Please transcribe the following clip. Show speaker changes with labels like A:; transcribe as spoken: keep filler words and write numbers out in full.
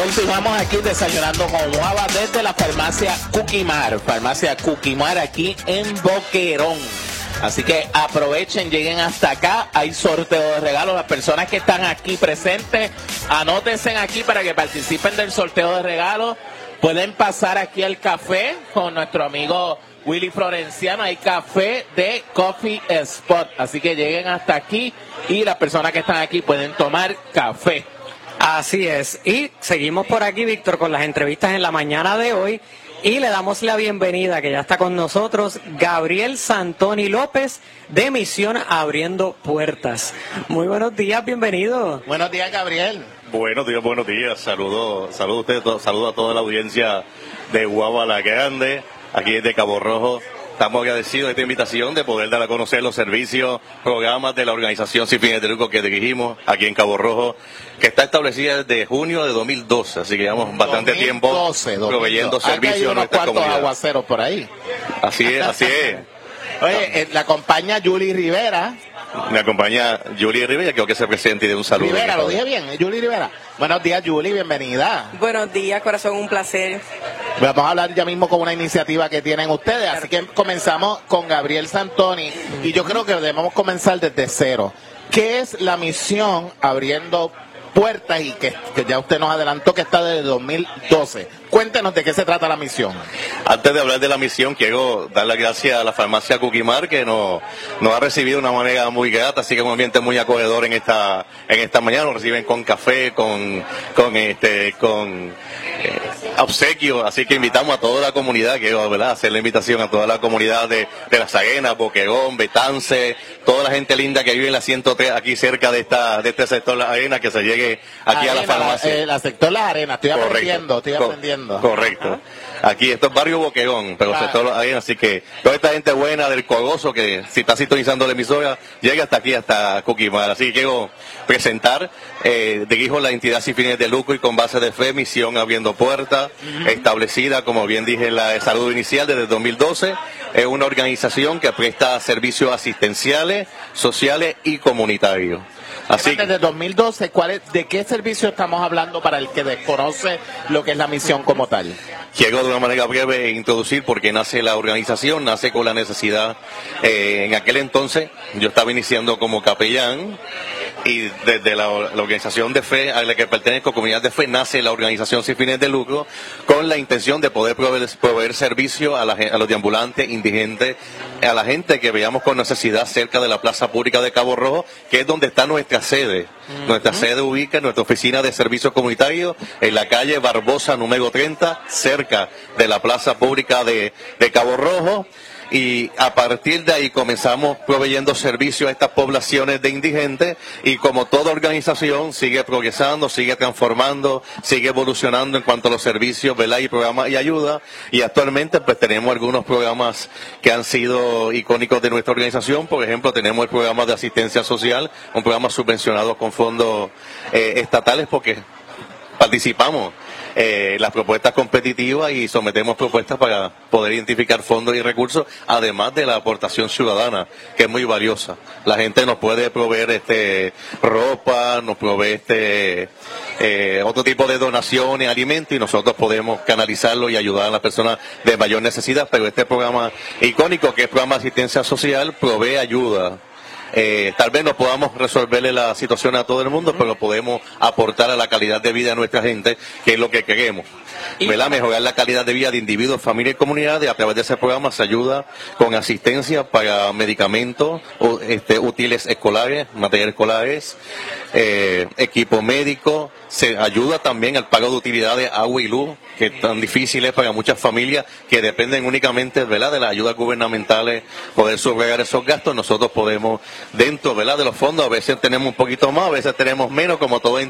A: Continuamos aquí desayunando con guava desde la farmacia Cuquimar, farmacia Cuquimar aquí en Boquerón. Así que aprovechen, lleguen hasta acá, hay sorteo de regalos. Las personas que están aquí presentes, anótense aquí para que participen del sorteo de regalos. Pueden pasar aquí al café con nuestro amigo Willy Florenciano, hay café de Coffee Spot. Así que lleguen hasta aquí y las personas que están aquí pueden tomar café.
B: Así es, y seguimos por aquí, Víctor, con las entrevistas en la mañana de hoy y le damos la bienvenida, que ya está con nosotros, Gabriel Santoni López de Misión Abriendo Puertas. Muy buenos días, bienvenido.
A: Buenos días, Gabriel.
C: Buenos días, buenos días, saludos saludo a ustedes, saludo a toda la audiencia de Guagua La Grande, aquí desde Cabo Rojo. Estamos agradecidos de esta invitación de poder dar a conocer los servicios, programas de la organización sin fines de lucro que dirigimos aquí en Cabo Rojo, que está establecida desde junio de dos mil doce, así que llevamos bastante tiempo doce, proveyendo servicios a nuestra comunidad.
A: Hay unos aguaceros por ahí.
C: Así es, así es.
A: Oye, eh, la acompaña Julie Rivera.
C: Me acompaña Julie Rivera, creo que se presente y de un saludo.
A: Rivera, lo dije bien, Julie Rivera. Buenos días, Julie, bienvenida.
D: Buenos días, corazón, un placer.
A: Vamos a hablar ya mismo con una iniciativa que tienen ustedes, así que comenzamos con Gabriel Santoni y yo creo que debemos comenzar desde cero. ¿Qué es la misión Abriendo Puertas y que, que ya usted nos adelantó que está desde dos mil doce? Cuéntenos de qué se trata la misión.
C: Antes de hablar de la misión, quiero dar las gracias a la farmacia Cuquimar, que nos, nos ha recibido de una manera muy grata, así que un ambiente muy acogedor en esta en esta mañana. Nos reciben con café, con con este con eh, obsequio, así que invitamos a toda la comunidad, quiero, ¿verdad?, hacer la invitación a toda la comunidad de, de Las Arenas, Boquerón, Betance, toda la gente linda que vive en la ciento tres, aquí cerca de esta de este sector Las Arenas, que se llegue aquí Arena, a la farmacia.
A: La, eh, la sector Las Arenas, estoy
C: Correcto.
A: aprendiendo, estoy aprendiendo.
C: Correcto. Aquí esto es barrio Boquerón, pero claro, sector ahí, así que toda esta gente buena del Cogoso que si está sintonizando la emisora llega hasta aquí, hasta Cuquimar. Así que quiero presentar, eh, dirijo la entidad sin fines de lucro y con base de fe, Misión Abriendo Puertas, uh-huh. establecida, como bien dije en la saludo inicial, desde dos mil doce. Es una organización que presta servicios asistenciales, sociales y comunitarios.
A: Así desde dos mil doce, ¿cuál es, ¿de qué servicio estamos hablando para el que desconoce lo que es la misión como tal?
C: Quiero de una manera breve introducir por qué nace la organización. Nace con la necesidad, eh, en aquel entonces yo estaba iniciando como capellán y desde la, la organización de fe a la que pertenezco, Comunidad de Fe, nace la organización sin fines de lucro con la intención de poder proveer, proveer servicio a, la, a los deambulantes, indigentes, a la gente que veamos con necesidad cerca de la plaza pública de Cabo Rojo, que es donde está nuestra sede. Uh-huh. Nuestra sede ubica en nuestra oficina de servicios comunitarios en la calle Barbosa número treinta, cerca de la plaza pública de, de Cabo Rojo. Y a partir de ahí comenzamos proveyendo servicios a estas poblaciones de indigentes y como toda organización sigue progresando, sigue transformando, sigue evolucionando en cuanto a los servicios, ¿verdad?, y programas y ayuda. Y actualmente pues tenemos algunos programas que han sido icónicos de nuestra organización. Por ejemplo, tenemos el programa de asistencia social, un programa subvencionado con fondos eh, estatales porque participamos Eh, las propuestas competitivas y sometemos propuestas para poder identificar fondos y recursos, además de la aportación ciudadana, que es muy valiosa. La gente nos puede proveer este ropa, nos provee este eh, otro tipo de donaciones, alimentos, y nosotros podemos canalizarlo y ayudar a las personas de mayor necesidad, pero este programa icónico, que es el programa de asistencia social, provee ayuda. Eh, tal vez no podamos resolverle la situación a todo el mundo, pero podemos aportar a la calidad de vida de nuestra gente, que es lo que queremos, ¿verdad? Mejorar la calidad de vida de individuos, familias y comunidades. A través de ese programa se ayuda con asistencia para medicamentos, este, útiles escolares, materiales escolares, eh, equipo médico. Se ayuda también al pago de utilidades, agua y luz, que es tan difícil es para muchas familias que dependen únicamente, ¿verdad?, de las ayudas gubernamentales, poder sufragar esos gastos. Nosotros podemos, dentro, ¿verdad?, de los fondos, a veces tenemos un poquito más, a veces tenemos menos, como todo